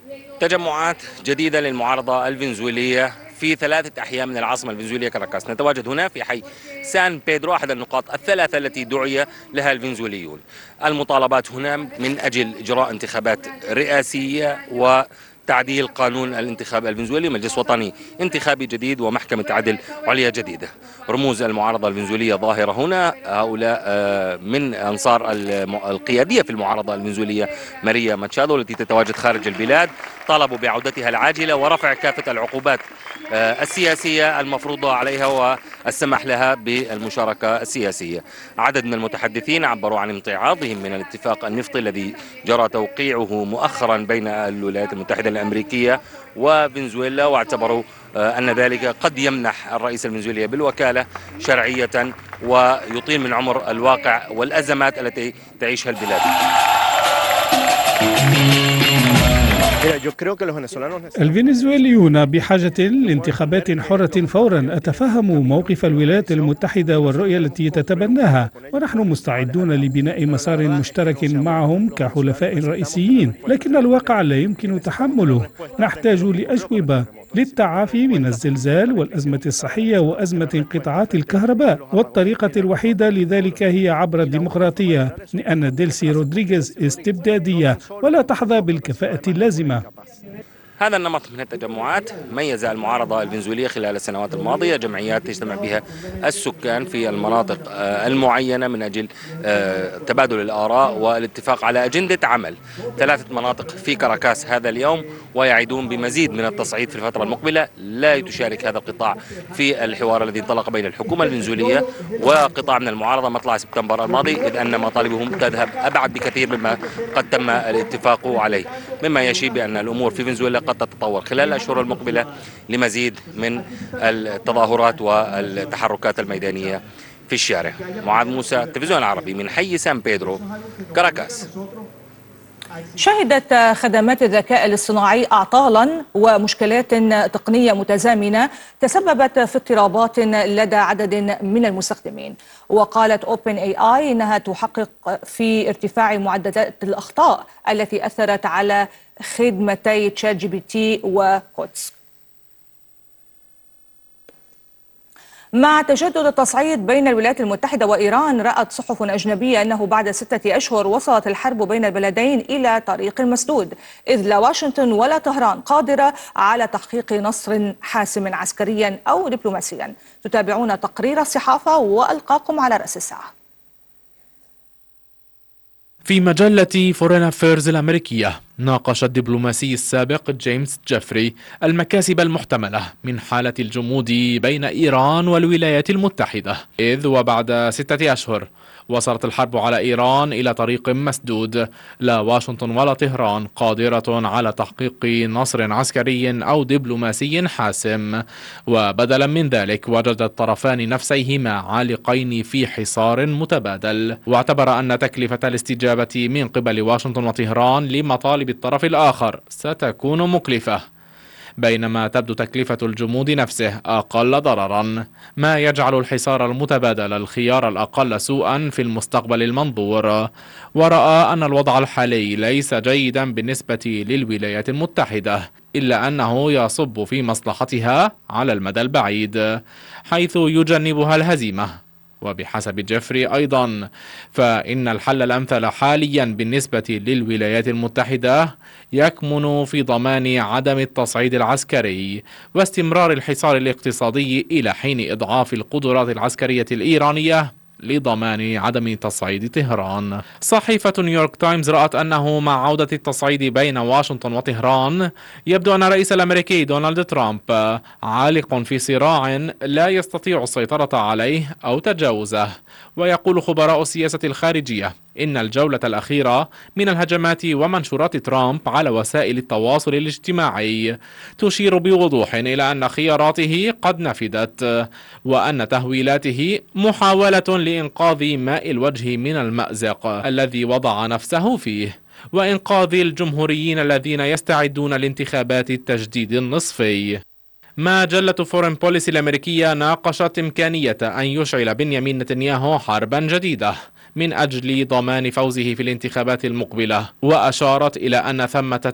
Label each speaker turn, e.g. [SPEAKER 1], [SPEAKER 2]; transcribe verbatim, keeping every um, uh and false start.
[SPEAKER 1] تجمعات جديدة للمعارضة الفنزويلية في ثلاثة أحياء من العاصمة الفنزويلية كاراكاس. نتواجد هنا في حي سان بيدرو، أحد النقاط الثلاثة التي دعي لها الفنزويليون. المطالبات هنا من أجل إجراء انتخابات رئاسية و تعديل قانون الانتخاب الفنزويلي، مجلس وطني انتخابي جديد ومحكمة عدل عليا جديدة. رموز المعارضة الفنزويلية ظاهرة هنا، هؤلاء من أنصار القيادية في المعارضة الفنزويلية ماريا ماتشادو التي تتواجد خارج البلاد، طالبوا بعودتها العاجلة ورفع كافة العقوبات السياسية المفروضة عليها والسمح لها بالمشاركة السياسية. عدد من المتحدثين عبروا عن امتعاضهم من الاتفاق النفطي الذي جرى توقيعه مؤخرا بين الولايات المتحدة الأمريكية وفنزويلا، واعتبروا أن ذلك قد يمنح الرئيس الفنزويلي بالوكالة شرعية ويطيل من عمر الواقع والأزمات التي تعيشها البلاد.
[SPEAKER 2] الفنزويليون بحاجة لانتخابات حرة فورا. أتفهم موقف الولايات المتحدة والرؤية التي تتبناها، ونحن مستعدون لبناء مسار مشترك معهم كحلفاء رئيسيين، لكن الواقع لا يمكن تحمله. نحتاج لأجوبة للتعافي من الزلزال والأزمة الصحية وأزمة انقطاعات الكهرباء، والطريقة الوحيدة لذلك هي عبر الديمقراطية، لأن ديلسي رودريغيز استبدادية ولا تحظى بالكفاءة اللازمة.
[SPEAKER 1] هذا النمط من التجمعات ميز المعارضة الفنزويلية خلال السنوات الماضية، جمعيات تجتمع بها السكان في المناطق المعينة من أجل تبادل الآراء والاتفاق على أجندة عمل. ثلاثة مناطق في كاراكاس هذا اليوم، ويعدون بمزيد من التصعيد في الفترة المقبلة. لا تشارك هذا القطاع في الحوار الذي انطلق بين الحكومة الفنزويلية وقطاع من المعارضة مطلع سبتمبر الماضي، إذ أن مطالبهم تذهب أبعد بكثير مما قد تم الاتفاق عليه، مما يشير بأن الأمور في فنزويلا قد تتطور خلال الأشهر المقبلة لمزيد من التظاهرات والتحركات الميدانية في الشارع. معاذ موسى، التلفزيون العربي من حي سان بيدرو، كاراكاس.
[SPEAKER 3] شهدت خدمات الذكاء الاصطناعي أعطالا ومشكلات تقنية متزامنة تسببت في اضطرابات لدى عدد من المستخدمين، وقالت أوبن اي اي إنها تحقق في ارتفاع معدلات الأخطاء التي أثرت على خدمتي تشات جي بي تي وكودز. مع تجدد التصعيد بين الولايات المتحدة وإيران، رأت صحف أجنبية أنه بعد ستة أشهر وصلت الحرب بين البلدين إلى طريق مسدود، إذ لا واشنطن ولا طهران قادرة على تحقيق نصر حاسم عسكريا أو دبلوماسيا. تتابعون تقرير الصحافة وألقاكم على رأس الساعة.
[SPEAKER 4] في مجلة فورين أفيرز الأمريكية، ناقش الدبلوماسي السابق جيمس جيفري المكاسب المحتملة من حالة الجمود بين إيران والولايات المتحدة، إذ وبعد ستة أشهر وصلت الحرب على إيران إلى طريق مسدود، لا واشنطن ولا طهران قادرة على تحقيق نصر عسكري أو دبلوماسي حاسم. وبدلا من ذلك وجد الطرفان نفسيهما عالقين في حصار متبادل، واعتبر أن تكلفة الاستجابة من قبل واشنطن وطهران لمطالب الطرف الآخر ستكون مكلفة، بينما تبدو تكلفة الجمود نفسه أقل ضررا، ما يجعل الحصار المتبادل الخيار الأقل سوءا في المستقبل المنظور. ورأى أن الوضع الحالي ليس جيدا بالنسبة للولايات المتحدة، إلا أنه يصب في مصلحتها على المدى البعيد حيث يجنبها الهزيمة. وبحسب جيفري أيضا فإن الحل الأمثل حاليا بالنسبة للولايات المتحدة يكمن في ضمان عدم التصعيد العسكري واستمرار الحصار الاقتصادي إلى حين إضعاف القدرات العسكرية الإيرانية لضمان عدم تصعيد طهران. صحيفة نيويورك تايمز رأت أنه مع عودة التصعيد بين واشنطن وطهران يبدو أن الرئيس الأمريكي دونالد ترامب عالق في صراع لا يستطيع السيطرة عليه أو تجاوزه. ويقول خبراء السياسة الخارجية إن الجولة الأخيرة من الهجمات ومنشورات ترامب على وسائل التواصل الاجتماعي تشير بوضوح إلى أن خياراته قد نفدت، وأن تهويلاته محاولة لإنقاذ ماء الوجه من المأزق الذي وضع نفسه فيه، وإنقاذ الجمهوريين الذين يستعدون لانتخابات التجديد النصفي. مجلة فورين بوليسي الأمريكية ناقشت إمكانية أن يشعل بنيامين نتنياهو حربا جديدة من أجل ضمان فوزه في الانتخابات المقبلة، وأشارت إلى أن ثمة